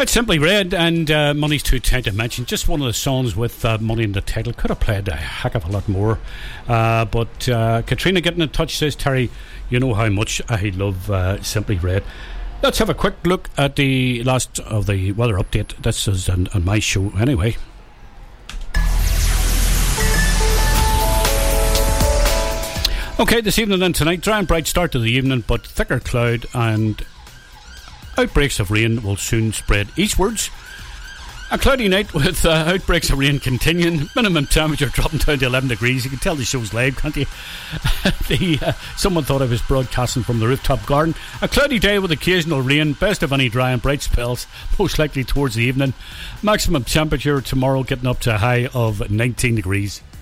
Right, Simply Red and Money's Too Tight to Mention. Just one of the songs with money in the title. Could have played a heck of a lot more. But Katrina getting in touch says, Terry, you know how much I love Simply Red. Let's have a quick look at the last of the weather update. This is on my show anyway. Okay, this evening and tonight, dry and bright start to the evening, but thicker cloud and outbreaks of rain will soon spread eastwards. A cloudy night with outbreaks of rain continuing. Minimum temperature dropping down to 11 degrees. You can tell the show's live, can't you? Someone thought I was broadcasting from the rooftop garden. A cloudy day with occasional rain. Best of any dry and bright spells, most likely towards the evening. Maximum temperature tomorrow getting up to a high of 19 degrees.